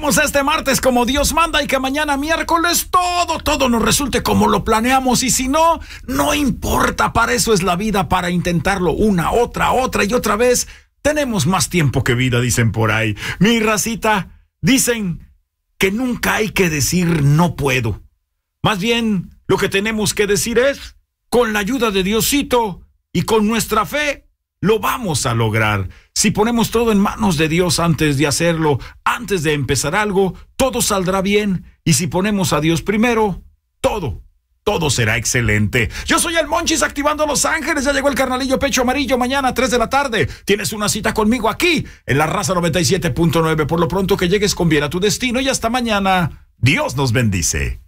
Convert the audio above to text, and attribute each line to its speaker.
Speaker 1: Empecemos este martes como Dios manda y que mañana miércoles todo nos resulte como lo planeamos. Y si no, no importa, para eso es la vida, para intentarlo una, otra y otra vez. Tenemos más tiempo que vida, dicen por ahí. Mi racita, dicen que nunca hay que decir no puedo. Más bien, lo que tenemos que decir es, con la ayuda de Diosito y con nuestra fe, lo vamos a lograr. Si ponemos todo en manos de Dios antes de hacerlo, antes de empezar algo, todo saldrá bien. Y si ponemos a Dios primero, todo será excelente. Yo soy el Monchis activando Los Ángeles. Ya llegó el carnalillo Pecho Amarillo. Mañana a 3 de la tarde tienes una cita conmigo aquí en La Raza 97.9. Por lo pronto, que llegues con bien a tu destino y hasta mañana. Dios nos bendice.